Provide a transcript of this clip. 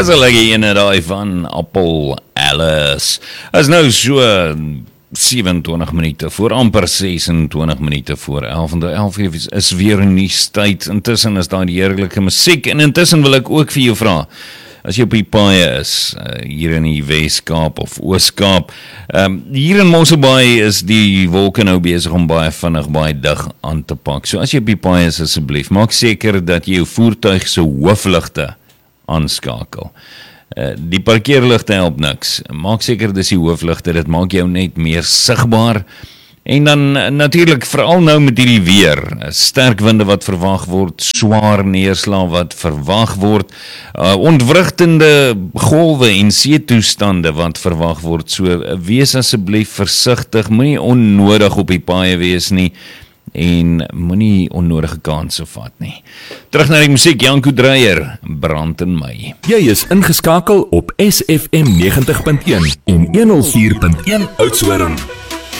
As 'n lekker ene daai van Appel Alice. As nou so 27 minute voor, amper 26 minute voor 11, en 11 is weer nuustyd. Intussen is daar die heerlike musiek, en intussen wil ek ook vir jou vra, as jy op die paaie is, hier in die Weskaap of Ooskaap, hier in Mosselbaai is die wolke nou besig om baie vinnig, baie dig aan te pak. So as jy op die paaie is, asseblief, maak seker dat jy jou voertuig se hoofligte aanskakel. Die parkeerligte help niks. Maak seker dis die hoofligte, dit maak jou net meer sigbaar. En dan natuurlik veral nou met hierdie weer, sterk winde wat verwag word, swaar neerslag wat verwag word, ontwrigtende golwe en seetoestande wat verwag word. So wees asseblief versigtig, moenie onnodig op die paaie wees nie, en moenie onnodige kansse vat nie. Terug na die musiek, Janko Dreyer, Brand in My. Jy is ingeskakel op SFM 90.1 en 104.1 Oudtshoorn.